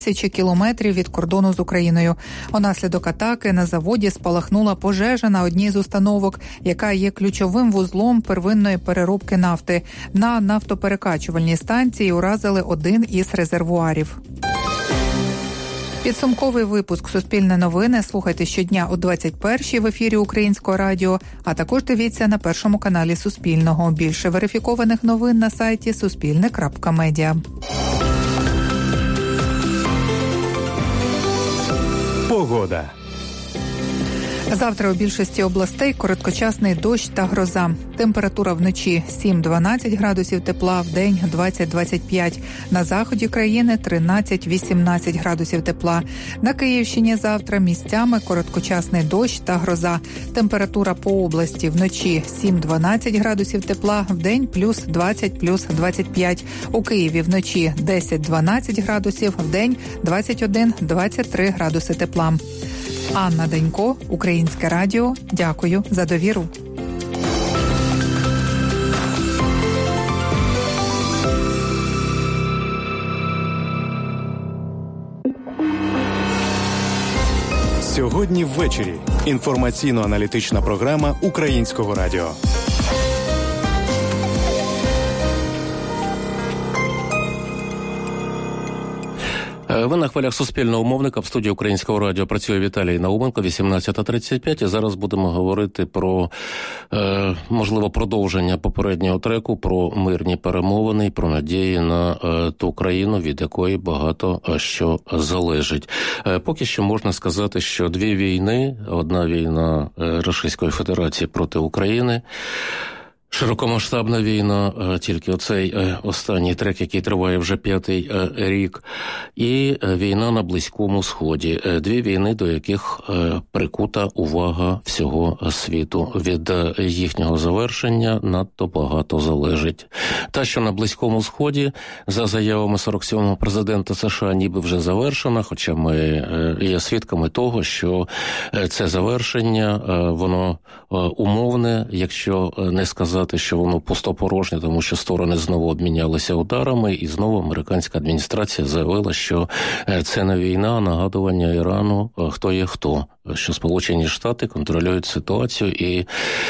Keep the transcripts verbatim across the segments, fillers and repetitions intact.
тисячі кілометрів від кордону з Україною. Унаслідок атаки на заводі спалахнула пожежа на одній з установок, яка є ключовим вузлом первинної переробки нафти. На нафтоперекачувальній станції уразили один із резервуарів. Підсумковий випуск «Суспільне новини» слухайте щодня о двадцять першій в ефірі Українського радіо, а також дивіться на першому каналі Суспільного. Більше верифікованих новин на сайті суспільне крапка медіа. Погода. Завтра у більшості областей короткочасний дощ та гроза. Температура вночі сім-дванадцять градусів тепла, вдень двадцять-двадцять п'ять. На заході країни тринадцять-вісімнадцять градусів тепла. На Київщині завтра місцями короткочасний дощ та гроза. Температура по області вночі сім-дванадцять градусів тепла, вдень плюс двадцять, плюс двадцять п'ять. У Києві вночі десять-дванадцять градусів, вдень двадцять один-двадцять три градуси тепла. Анна Данько, Українське радіо. Дякую за довіру. Сьогодні ввечері. Інформаційно-аналітична програма Українського радіо. Ви на хвилях Суспільного мовника. В студії Українського радіо працює Віталій Науменко, вісімнадцята тридцять п'ять. І зараз будемо говорити про, е, можливо, продовження попереднього треку, про мирні перемовини, про надії на е, ту країну, від якої багато що залежить. Е, поки що можна сказати, що дві війни, одна війна е, Російської Федерації проти України, широкомасштабна війна, тільки оцей останній трек, який триває вже п'ятий рік, і війна на Близькому Сході. Дві війни, до яких прикута увага всього світу. Від їхнього завершення надто багато залежить. Та, що на Близькому Сході, за заявами сорок сьомого президента США, ніби вже завершена, хоча ми є свідками того, що це завершення, воно умовне, якщо не сказати, що воно пустопорожнє, тому що сторони знову обмінялися ударами, і знову американська адміністрація заявила, що це не війна, а нагадування Ірану, хто є хто, що Сполучені Штати контролюють ситуацію і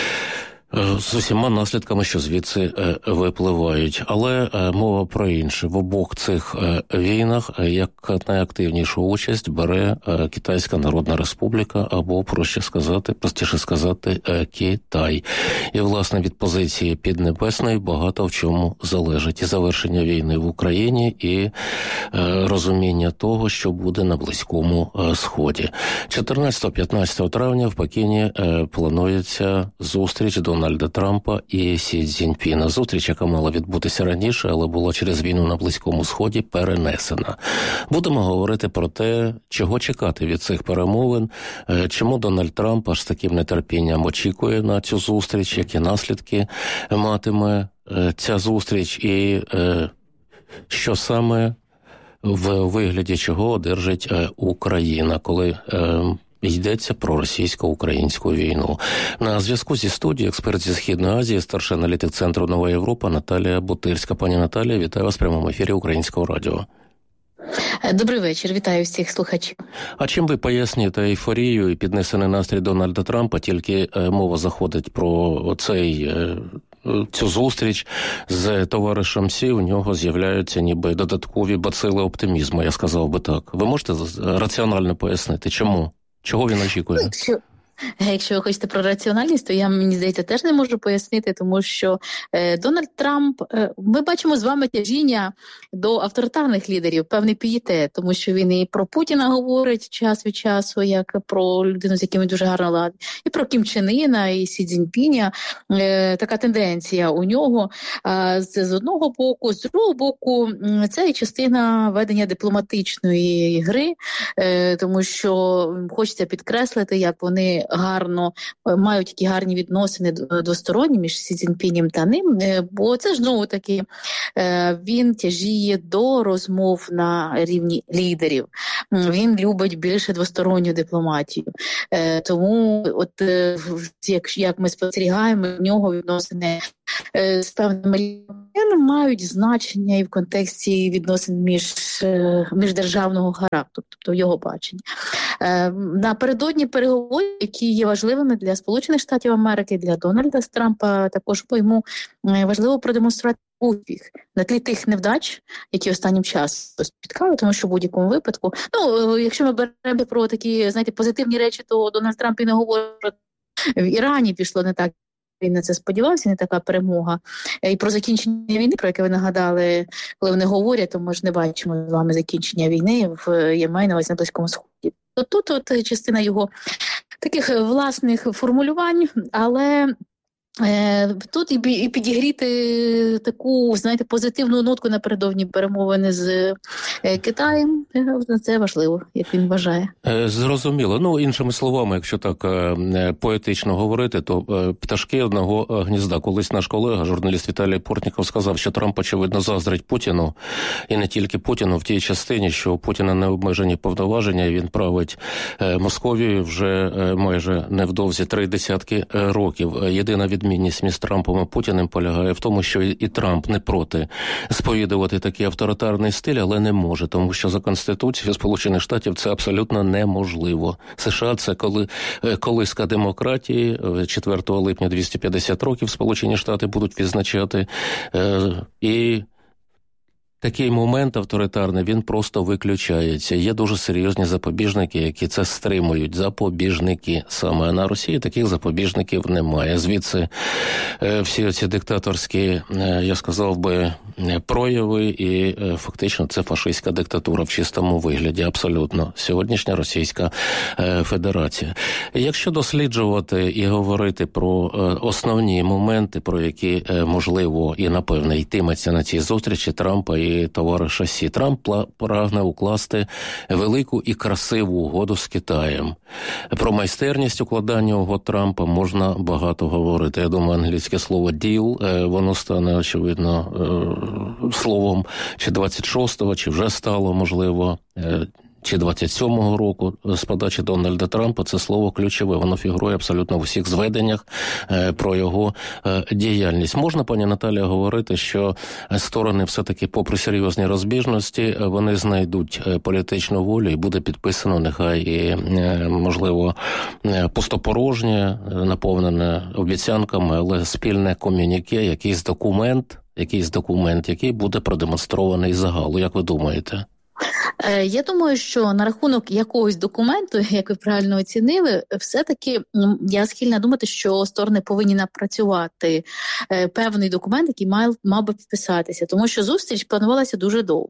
з усіма наслідками, що звідси випливають. Але мова про інше. В обох цих війнах як найактивнішу участь бере Китайська Народна Республіка, або, проще сказати, простіше сказати, Китай. І, власне, від позиції Піднебесної багато в чому залежить. І завершення війни в Україні, і розуміння того, що буде на Близькому Сході. чотирнадцятого-п'ятнадцятого травня в Пекіні планується зустріч до Дональда Трампа і Сі Цзіньпіна. Зустріч, яка мала відбутися раніше, але була через війну на Близькому Сході перенесена. Будемо говорити про те, чого чекати від цих перемовин, чому Дональд Трамп аж з таким нетерпінням очікує на цю зустріч, які наслідки матиме ця зустріч і що саме в вигляді чого одержить Україна, коли йдеться про російсько-українську війну. На зв'язку зі студією експерт зі Східної Азії, старший аналітик Центру «Нова Європа» Наталія Бутирська. Пані Наталія, вітаю вас в прямому ефірі Українського радіо. Добрий вечір, вітаю всіх слухачів. А чим ви пояснюєте ейфорію і піднесений настрій Дональда Трампа, тільки мова заходить про цей... цю зустріч з товаришем Сі, у нього з'являються ніби додаткові бацили оптимізму, я сказав би так. Ви можете раціонально пояснити, чому? Чого він очікує? Якщо, якщо ви хочете про раціональність, то я, мені здається, теж не можу пояснити, тому що е, Дональд Трамп, е, ми бачимо з вами тяжіння до авторитарних лідерів, певний пієтет, тому що він і про Путіна говорить час від часу, як про людину, з яким він дуже гарно ладить, і про Кім Чен Іна, і Сі Цзіньпіня. Е, така тенденція у нього. Е, з, з одного боку, з другого боку, це і частина ведення дипломатичної гри, е, тому що хочеться підкреслити, як вони гарно мають такі гарні відносини двосторонні між Сі Цзіньпінем та ним, бо це ж знову таки він тяжіє до розмов на рівні лідерів. Він любить більше двосторонню дипломатію. Тому от як, як ми спостерігаємо, в нього відносини з певними мають значення і в контексті відносин між, міждержавного характеру, тобто його бачення. Напередодні переговорів, які є важливими для Сполучених Штатів Америки, для Дональда Трампа, також йому важливо продемонструвати успіх на тлі тих невдач, які останнім часом спіткали, тому що в будь-якому випадку, ну, якщо ми беремо про такі, знаєте, позитивні речі, то Дональд Трамп і не говорить, в Ірані пішло не так, він на це сподівався, не така перемога. І про закінчення війни, про яке ви нагадали, коли вони говорять, то ми ж не бачимо з вами закінчення війни в Ємені, на Близькому Сході. Тут от частина його таких власних формулювань, але тут і підігріти таку, знаєте, позитивну нотку напередодні перемовини з Китаєм, це важливо, як він вважає. Зрозуміло. Ну, іншими словами, якщо так поетично говорити, то пташки одного гнізда. Колись наш колега, журналіст Віталій Портніков, сказав, що Трамп, очевидно, заздрить Путіну, і не тільки Путіну, в тій частині, що у Путіна необмежені повноваження, і він править Московією вже майже невдовзі три десятки років. Єдина відмінність між Трампом і Путіним полягає в тому, що і Трамп не проти сповідувати такий авторитарний стиль, але не може, тому що за Конституцією Сполучених Штатів це абсолютно неможливо. США – це коли, колиска демократії, четвертого липня двісті п'ятдесят років Сполучені Штати будуть відзначати, і такий момент авторитарний, він просто виключається. Є дуже серйозні запобіжники, які це стримують. Запобіжники. Саме на Росії таких запобіжників немає. Звідси всі ці диктаторські, я сказав би, прояви, і фактично це фашистська диктатура в чистому вигляді, абсолютно. Сьогоднішня Російська Федерація. Якщо досліджувати і говорити про основні моменти, про які, можливо, і напевне йтиметься на цій зустрічі Трампа і товариша Сі. Трамп прагне укласти велику і красиву угоду з Китаєм. Про майстерність укладання угод Трампа можна багато говорити. Я думаю, англійське слово «діл», воно стане, очевидно, словом чи двадцять шостого, чи вже стало, можливо, чи двадцять сьомого року з подачі Дональда Трампа. Це слово ключове, воно фігурує абсолютно в усіх зведеннях е, про його е, діяльність. Можна, пані Наталія, говорити, що сторони все-таки, попри серйозні розбіжності, вони знайдуть політичну волю і буде підписано, нехай і, е, можливо, пустопорожнє, наповнене обіцянками, але спільне комюніке, якийсь документ, якийсь документ, який буде продемонстрований загалу. Як ви думаєте? Я думаю, що на рахунок якогось документу, як ви правильно оцінили, все-таки я схильна думати, що сторони повинні напрацювати певний документ, який мав, мав би підписатися, тому що зустріч планувалася дуже довго.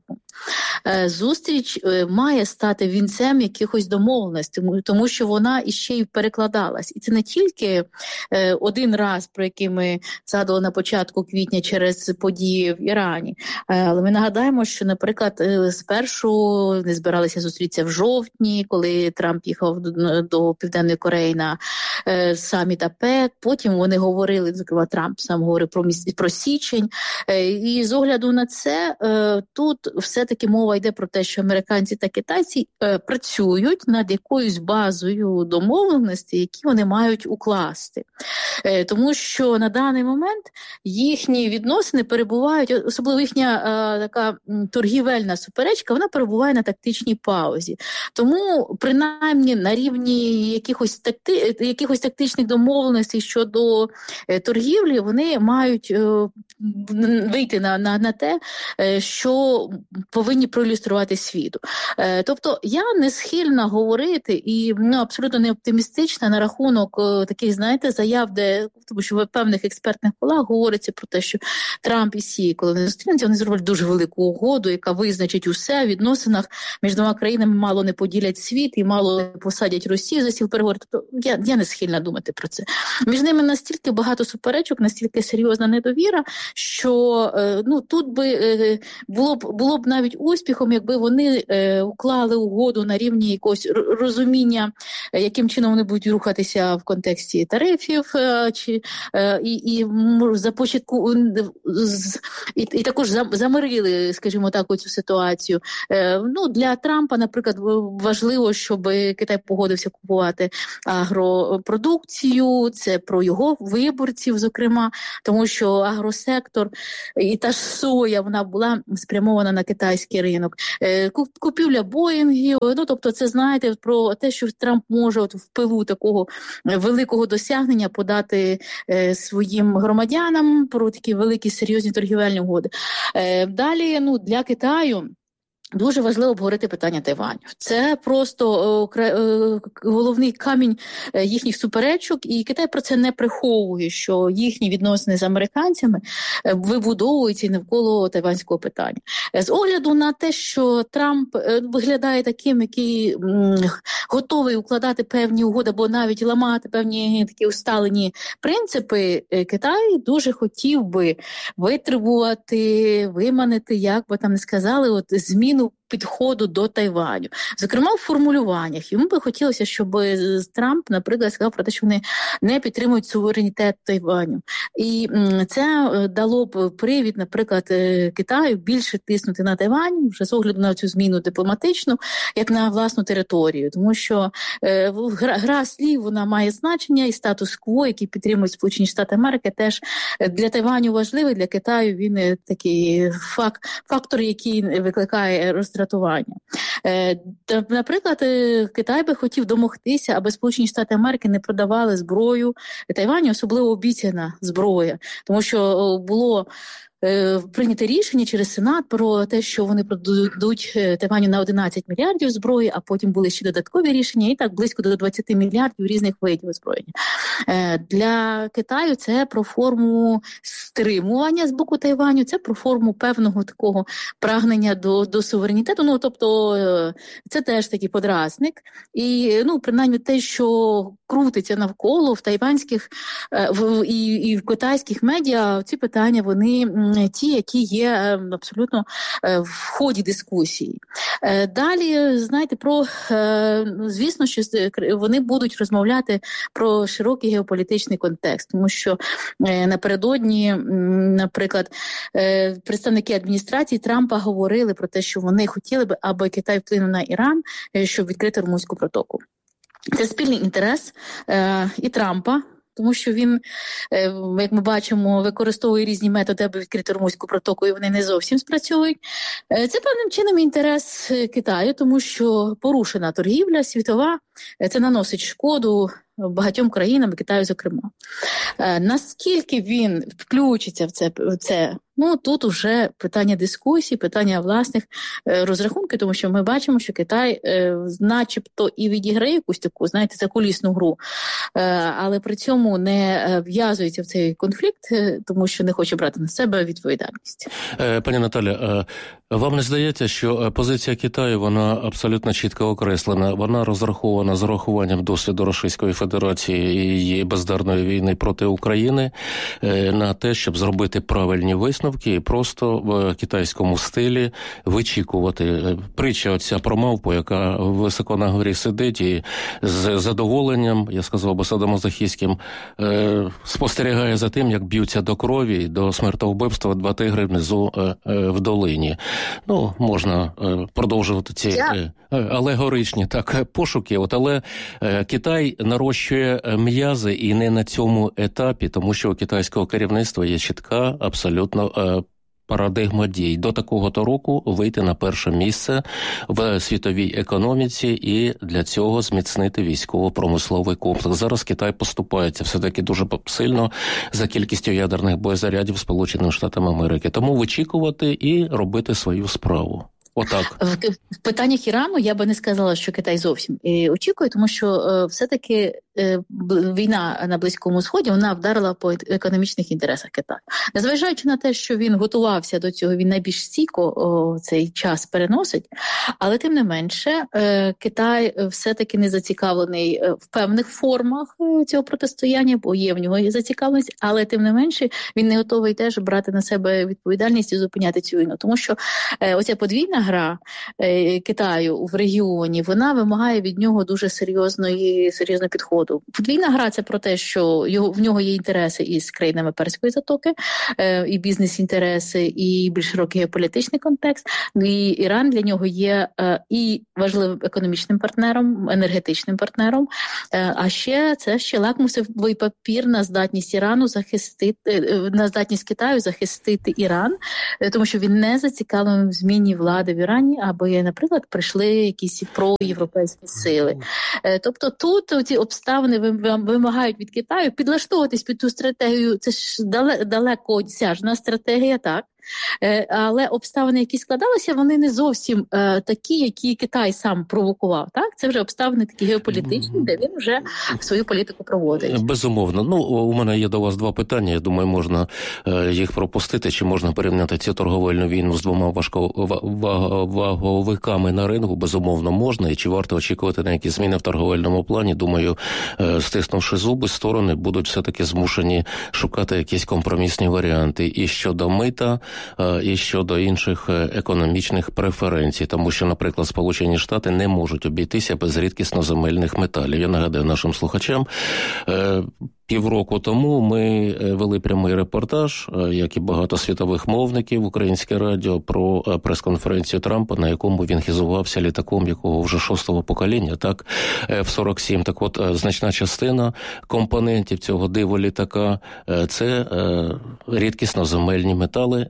Зустріч має стати вінцем якихось домовленостей, тому що вона іще й перекладалась. І це не тільки один раз, про який ми згадували на початку квітня через події в Ірані, але ми нагадаємо, що, наприклад, спершу не збиралися зустрітися в жовтні, коли Трамп їхав до, до Південної Кореї на е, саміт АПЕК. Потім вони говорили, зокрема Трамп сам говорив про, міс... про січень. Е, і з огляду на це, е, тут все-таки мова йде про те, що американці та китайці е, працюють над якоюсь базою домовленості, які вони мають укласти. Е, тому що на даний момент їхні відносини перебувають, особливо їхня е, така торгівельна суперечка, вона перебуває на тактичній паузі. Тому, принаймні, на рівні якихось, такти, якихось тактичних домовленостей щодо е, торгівлі, вони мають е, вийти на, на, на те, е, що повинні проілюструвати світу. Е, тобто, я не схильна говорити і ну, абсолютно не оптимістична на рахунок е, таких, знаєте, заяв, де, тому що в певних експертних колах говориться про те, що Трамп і Сі, коли вони зустрінуться, вони зроблять дуже велику угоду, яка визначить усе в відносинах між двома країнами, мало не поділять світ і мало не посадять Росію за стіл переговорів. Тобто я, я не схильна думати про це. Між ними настільки багато суперечок, настільки серйозна недовіра, що е, ну, тут би е, було б, було б навіть успіхом, якби вони е, уклали угоду на рівні якогось розуміння, е, яким чином вони будуть рухатися в контексті тарифів, е, чи, е, і, і започатку і, і також замирили, скажімо так, цю ситуацію. Ну, для Трампа, наприклад, важливо, щоб Китай погодився купувати агропродукцію, це про його виборців, зокрема, тому що агросектор і та ж соя, вона була спрямована на китайський ринок. Купівля Боїнгів, ну, тобто це, знаєте, про те, що Трамп може от в пилу такого великого досягнення подати своїм громадянам про такі великі серйозні торгівельні угоди. Далі, ну, для Китаю дуже важливо обговорити питання Тайваню. Це просто е, е, головний камінь їхніх суперечок, і Китай про це не приховує, що їхні відносини з американцями вибудовуються навколо тайванського питання. З огляду на те, що Трамп виглядає таким, який м, готовий укладати певні угоди, або навіть ламати певні такі усталені принципи, Китай дуже хотів би витребувати, виманити, як би там не сказали, от зміну підходу до Тайваню. Зокрема, в формулюваннях. Йому би хотілося, щоб Трамп, наприклад, сказав про те, що вони не підтримують суверенітет Тайваню. І це дало б привід, наприклад, Китаю більше тиснути на Тайвань, вже з огляду на цю зміну дипломатичну, як на власну територію. Тому що е, гра, гра слів, вона має значення, і статус-кво, який підтримують Сполучені Штати Америки, теж для Тайваню важливий, для Китаю він такий фак, фактор, який викликає роздратування. Е, наприклад, Китай би хотів домогтися, аби Сполучені Штати Америки не продавали зброю Тайваню, особливо обіцяна зброя, тому що було прийняте рішення через Сенат про те, що вони продадуть Тайваню на одинадцять мільярдів зброї, а потім були ще додаткові рішення, і так близько до двадцять мільярдів різних видів озброєння. Для Китаю це про форму стримування з боку Тайваню, це про форму певного такого прагнення до, до суверенітету. Ну, тобто, це теж такий подразник. І, ну, принаймні те, що крутиться навколо в тайванських в, і, і в китайських медіа, ці питання, вони ті, які є абсолютно в ході дискусії. Далі, знаєте, про, звісно, що вони будуть розмовляти про широкий геополітичний контекст, тому що напередодні, наприклад, представники адміністрації Трампа говорили про те, що вони хотіли би, аби Китай вплинув на Іран, щоб відкрити Ормузьку протоку. Це спільний інтерес е, і Трампа, тому що він, е, як ми бачимо, використовує різні методи, аби відкрити Ормузьку протоку, і вони не зовсім спрацьовують. Е, це певним чином інтерес Китаю, тому що порушена торгівля світова, е, це наносить шкоду багатьом країнам, Китаю зокрема. Е, наскільки він включиться в це, в це, ну тут вже питання дискусії, питання власних е, розрахунків, тому що ми бачимо, що Китай е, начебто і відіграє якусь таку, знаєте, закулісну гру, е, але при цьому не в'язується в цей конфлікт, е, тому що не хоче брати на себе відповідальність. Е, пані Наталя, е, вам не здається, що позиція Китаю, вона абсолютно чітко окреслена, вона розрахована з урахуванням досвіду Російської Федерації і її бездарної війни проти України е, на те, щоб зробити правильні висновки і просто в китайському стилі вичікувати. Притча оця про мавпу, яка високо на горі сидить і з задоволенням, я сказав би садомазохістським, е, спостерігає за тим, як б'ються до крові, до смертовбивства два тигри внизу е, е, в долині. Ну, можна е, продовжувати ці е, алегоричні так, пошуки, от, але е, Китай нарощує м'язи і не на цьому етапі, тому що у китайського керівництва є чітка абсолютно е, парадигма дій. До такого-то року вийти на перше місце в світовій економіці і для цього зміцнити військово-промисловий комплекс. Зараз Китай поступається все-таки дуже сильно за кількістю ядерних боєзарядів Сполученими Штатами Америки. Тому вичікувати і робити свою справу. Отак. В, в питаннях Ірану я би не сказала, що Китай зовсім і очікує, тому що е, все-таки е, війна на Близькому Сході, вона вдарила по економічних інтересах Китаю. Незважаючи на те, що він готувався до цього, він найбільш стійко о, цей час переносить, але тим не менше е, Китай все-таки не зацікавлений в певних формах цього протистояння, бо є в нього зацікавленість, але тим не менше він не готовий теж брати на себе відповідальність і зупиняти цю війну, тому що е, оця подвійна гра е, Китаю в регіоні, вона вимагає від нього дуже серйозної, серйозного підходу. Подвійна гра – це про те, що його, в нього є інтереси із країнами Перської затоки, е, і бізнес-інтереси, і більш широкий геополітичний контекст. І Іран для нього є е, і важливим економічним партнером, енергетичним партнером, е, а ще це ще лакмусовий папір на здатність Ірану захистити, е, на здатність Китаю захистити Іран, е, тому що він не зацікавлений в зміні влади в Ірані, аби, наприклад, прийшли якісь проєвропейські сили. Е, тобто тут ці обставини вимагають від Китаю підлаштовуватись під ту стратегію. Це ж далеко досяжна стратегія, так? Але обставини, які складалися, вони не зовсім е, такі, які Китай сам провокував. Так, це вже обставини такі геополітичні, де він вже свою політику проводить. Безумовно. Ну, у мене є до вас два питання. Я думаю, можна е, їх пропустити. Чи можна порівняти цю торговельну війну з двома важковаговиками на ринку? Безумовно, можна. І чи варто очікувати на якісь зміни в торговельному плані? Думаю, е, стиснувши зуби, сторони будуть все-таки змушені шукати якісь компромісні варіанти. І щодо мита, і щодо інших економічних преференцій, тому що, наприклад, Сполучені Штати не можуть обійтися без рідкісноземельних металів. Я нагадаю нашим слухачам, півроку тому ми вели прямий репортаж, як і багато світових мовників, Українське радіо, про прес-конференцію Трампа, на якому він хизувався літаком, якого вже шостого покоління, так, Еф сорок сім. Так от, значна частина компонентів цього диволітака – це рідкісноземельні метали.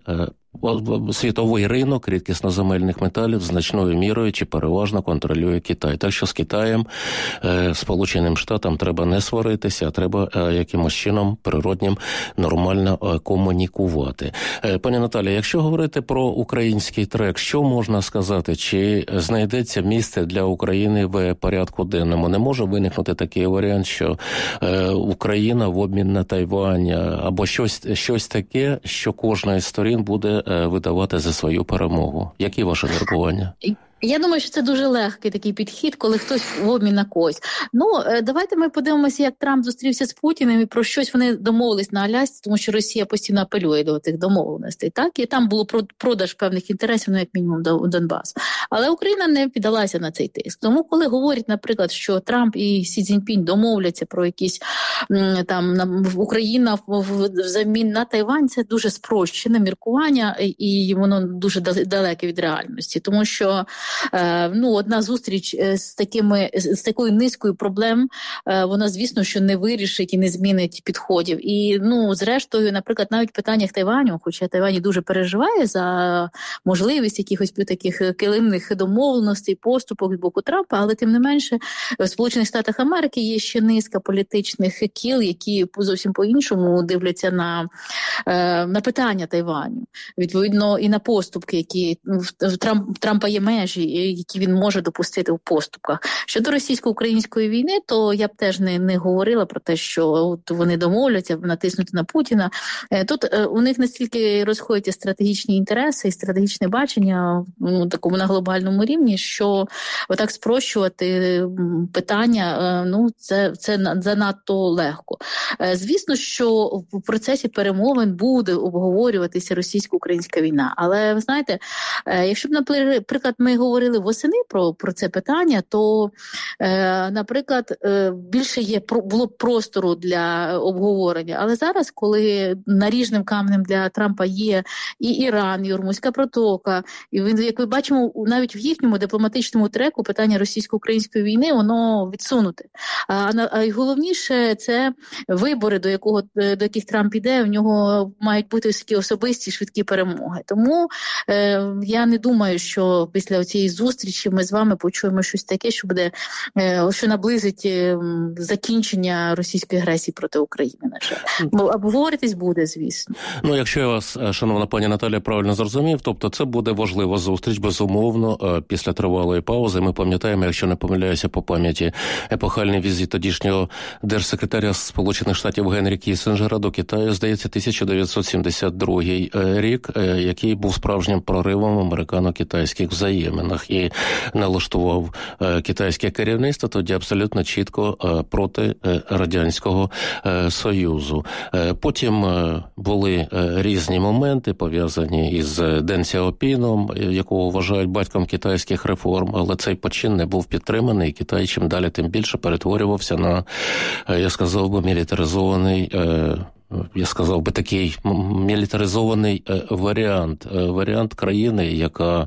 Світовий ринок рідкісноземельних металів значною мірою чи переважно контролює Китай. Так що з Китаєм, е, Сполученим Штатам треба не сваритися, а треба е, якимось чином природнім нормально е, комунікувати. Е, пані Наталі, якщо говорити про український трек, що можна сказати? Чи знайдеться місце для України в порядку денному? Не може виникнути такий варіант, що е, Україна в обмін на Тайвань або щось, щось таке, що кожна із сторін буде видавати за свою перемогу. Які ваші міркування? Я думаю, що це дуже легкий такий підхід, коли хтось в обмін на когось. Ну, давайте ми подивимося, як Трамп зустрівся з Путіним і про щось вони домовились на Алясці, тому що Росія постійно апелює до тих домовленостей, так? І там було продаж певних інтересів, ну, як мінімум, до Донбасу. Але Україна не піддалася на цей тиск. Тому, коли говорять, наприклад, що Трамп і Сі Цзіньпінь домовляться про якісь там Україна взамін на Тайвань, це дуже спрощене міркування, і воно дуже далеке від реальності. Тому що ну, одна зустріч з такими з такою низкою проблем, вона, звісно, що не вирішить і не змінить підходів. І, ну, зрештою, наприклад, навіть в питаннях Тайваню, хоча Тайвань дуже переживає за можливість якихось таких килимних домовленостей, поступок з боку Трампа, але тим не менше в Сполучених Штатах Америки є ще низка політичних кіл, які зовсім по-іншому дивляться на, на питання Тайваню. Відповідно, і на поступки, які в Трамп, Трампа є межі, які він може допустити в поступках. Щодо російсько-української війни, то я б теж не, не говорила про те, що от вони домовляться натиснути на Путіна. Тут у них настільки розходяться стратегічні інтереси і стратегічне бачення ну, такому на глобальному рівні, що отак спрощувати питання, ну, це, це занадто легко. Звісно, що в процесі перемовин буде обговорюватися російсько-українська війна. Але, ви знаєте, якщо б, наприклад, ми говорили восени про, про це питання, то, е, наприклад, е, більше є було б простору для обговорення. Але зараз, коли наріжним каменем для Трампа є і Іран, і Ормузька протока, і він, як ми бачимо, навіть в їхньому дипломатичному треку питання російсько-української війни, воно відсунуте. А, а найголовніше це вибори, до якого до яких Трамп іде, в нього мають бути такі особисті швидкі перемоги. Тому е, я не думаю, що після цієї зустрічі ми з вами почуємо щось таке, що буде, що наблизить закінчення російської агресії проти України, на жаль. Бо обговоритись буде, звісно. Ну, якщо я вас, шановна пані Наталя, правильно зрозумів, тобто це буде важлива зустріч, безумовно, після тривалої паузи. Ми пам'ятаємо, якщо не помиляюся по пам'яті, епохальний візит тодішнього держсекретаря Сполучених Штатів Генрі Кіссінджера до Китаю, здається, тисяча дев'ятсот сімдесят другий рік, який був справжнім проривом американо-китайських взаємин. регіонах і налаштував китайське керівництво, тоді абсолютно чітко проти Радянського Союзу. Потім були різні моменти, пов'язані із Ден Сяопіном, якого вважають батьком китайських реформ, але цей почин не був підтриманий, і Китай чим далі, тим більше перетворювався на, я сказав би, мілітаризований, я сказав би, такий мілітаризований варіант, варіант країни, яка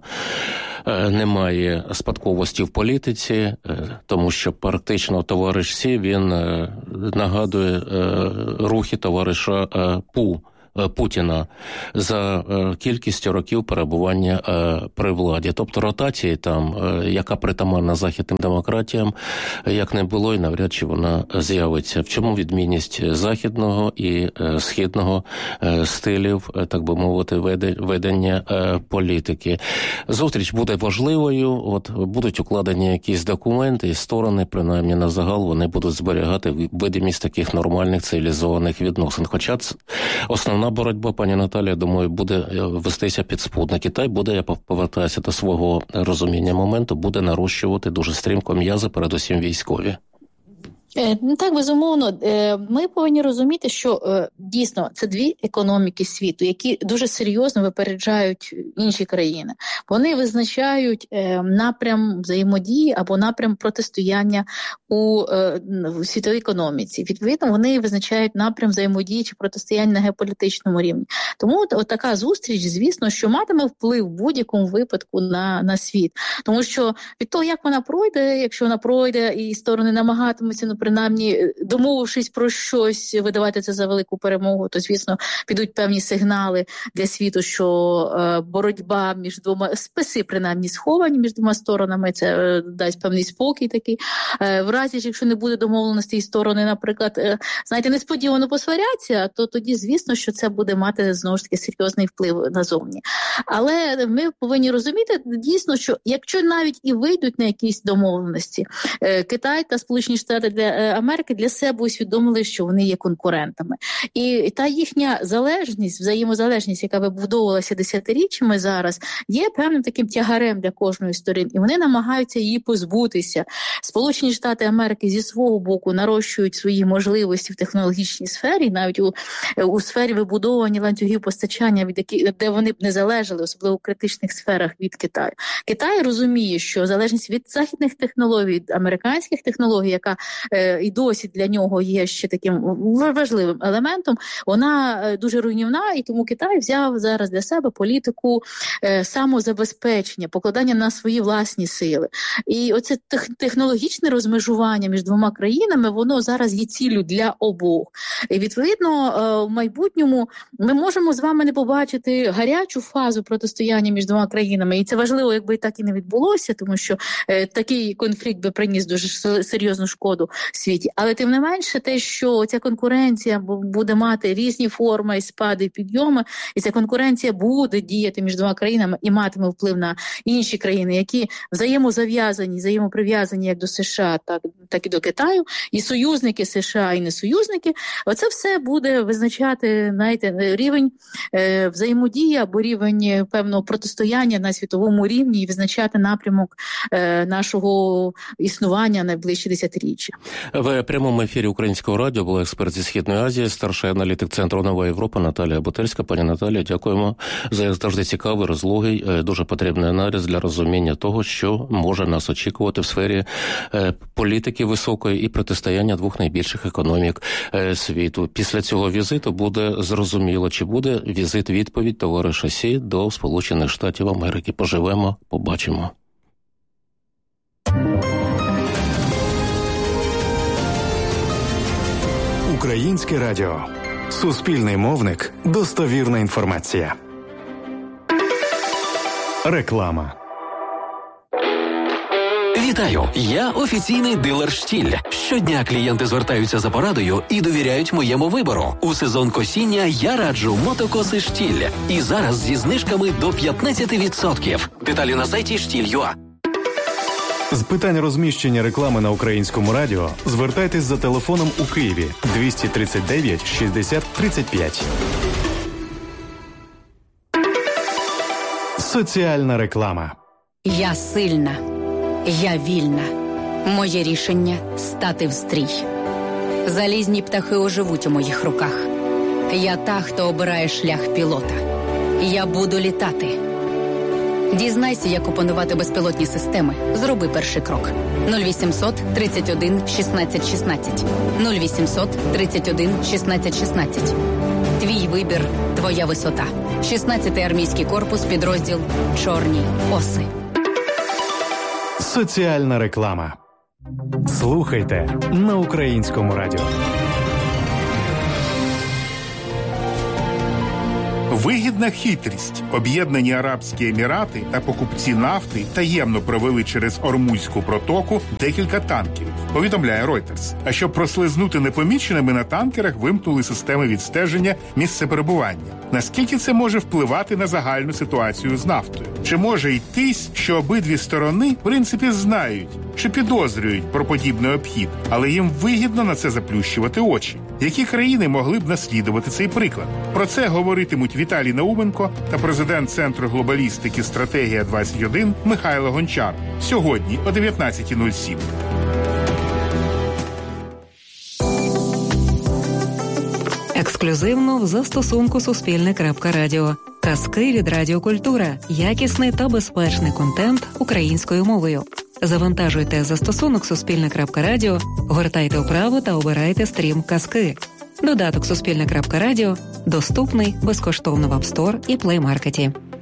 не має спадковості в політиці, тому що практично товариш Сі, він нагадує рухи товариша Пу, Путіна за кількістю років перебування при владі. Тобто ротації там, яка притаманна західним демократіям, як не було, і навряд чи вона з'явиться. В чому відмінність західного і східного стилів, так би мовити, ведення політики? Зустріч буде важливою, от будуть укладені якісь документи, і сторони, принаймні на загал, вони будуть зберігати видимість таких нормальних цивілізованих відносин. Хоча основна боротьба, пані Наталія, думаю, буде вестися підспудно. Китай буде, я повертаюся до свого розуміння моменту, буде нарощувати дуже стрімко м'язи, передусім військові. Так, безумовно. Ми повинні розуміти, що дійсно це дві економіки світу, які дуже серйозно випереджають інші країни. Вони визначають напрям взаємодії або напрям протистояння у світовій економіці. Відповідно, вони визначають напрям взаємодії чи протистояння на геополітичному рівні. Тому от така зустріч, звісно, що матиме вплив в будь-якому випадку на, на світ. Тому що від того, як вона пройде, якщо вона пройде і сторони намагатимуться, ну, принаймні, домовившись про щось, видавати це за велику перемогу, то, звісно, підуть певні сигнали для світу, що е, боротьба між двома, списи, принаймні, сховані між двома сторонами, це е, дасть певний спокій такий. Е, в разі, якщо не буде домовленості, і сторони, наприклад, е, знаєте, несподівано посваряться, то тоді, звісно, що це буде мати, знову ж таки, серйозний вплив назовні. Але ми повинні розуміти, дійсно, що якщо навіть і вийдуть на якісь домовленості, е, Китай та Сполучені Штати для Америки для себе усвідомили, що вони є конкурентами. І та їхня залежність, взаємозалежність, яка вибудовувалася десятиріччями зараз, є певним таким тягарем для кожної сторін. І вони намагаються її позбутися. Сполучені Штати Америки зі свого боку нарощують свої можливості в технологічній сфері, навіть у, у сфері вибудовування ланцюгів постачання, від які, де вони б не залежали, особливо в критичних сферах, від Китаю. Китай розуміє, що залежність від західних технологій, від американських технологій, яка і досі для нього є ще таким важливим елементом, вона дуже руйнівна, і тому Китай взяв зараз для себе політику е, самозабезпечення, покладання на свої власні сили. І оце тех, технологічне розмежування між двома країнами, воно зараз є ціллю для обох. І, відповідно, е, в майбутньому ми можемо з вами не побачити гарячу фазу протистояння між двома країнами, і це важливо, якби так і не відбулося, тому що е, такий конфлікт би приніс дуже серйозну шкоду світі. Але тим не менше те, що ця конкуренція буде мати різні форми, і спади, і підйоми, і ця конкуренція буде діяти між двома країнами і матиме вплив на інші країни, які взаємозав'язані, взаємоприв'язані як до США, так, так і до Китаю, і союзники США, і не союзники. Оце все буде визначати, знаєте, рівень е, взаємодії або рівень певного протистояння на світовому рівні і визначати напрямок е, нашого існування найближчі десятиріччя. В прямому ефірі Українського радіо була експерт зі Східної Азії, старший аналітик Центру «Нова Європа» Наталія Бутельська. Пані Наталія, дякуємо за, як завжди, цікавий, розлогий, дуже потрібний аналіз для розуміння того, що може нас очікувати в сфері політики високої і протистояння двох найбільших економік світу. Після цього візиту буде зрозуміло, чи буде візит-відповідь товариша Сі до Сполучених Штатів Америки. Поживемо, побачимо. Українське радіо. Суспільний мовник. Достовірна інформація. Реклама. Вітаю! Я офіційний дилер «Штіль». Щодня клієнти звертаються за порадою і довіряють моєму вибору. У сезон косіння я раджу мотокоси «Штіль». І зараз зі знижками до п'ятнадцять відсотків. Деталі на сайті штіль крапка ю а. З питань розміщення реклами на Українському радіо звертайтесь за телефоном у Києві двісті тридцять дев'ять шістдесят тридцять п'ять. Соціальна реклама. Я сильна. Я вільна. Моє рішення – стати в стрій. Залізні птахи оживуть у моїх руках. Я та, хто обирає шлях пілота. Я буду літати. Дізнайся, як опанувати безпілотні системи. Зроби перший крок. нуль вісімсот тридцять один шістнадцять шістнадцять. нуль вісімсот тридцять один шістнадцять шістнадцять. Твій вибір – твоя висота. шістнадцятий армійський корпус, підрозділ «Чорні оси». Соціальна реклама. Слухайте на Українському радіо. Вигідна хитрість. Об'єднані Арабські Емірати та покупці нафти таємно провели через Ормузьку протоку декілька танкерів, повідомляє Reuters. А щоб прослизнути непоміченими, на танкерах вимкнули системи відстеження місця перебування. Наскільки це може впливати на загальну ситуацію з нафтою? Чи може йтись, що обидві сторони, в принципі, знають чи підозрюють про подібний обхід, але їм вигідно на це заплющувати очі? Які країни могли б наслідувати цей приклад? Про це говоритимуть Віталій Науменко та президент Центру глобалістики «Стратегія двадцять один» Михайло Гончар. Сьогодні о дев'ятнадцята нуль сім. Ексклюзивно в застосунку Суспільне.Радіо. Казки від Радіокультура. Якісний та безпечний контент українською мовою. Завантажуйте застосунок Суспільне.Радіо, гортайте вправо та обирайте стрім «Казки». Додаток Суспільне.Радіо доступний безкоштовно в App Store і Play Market.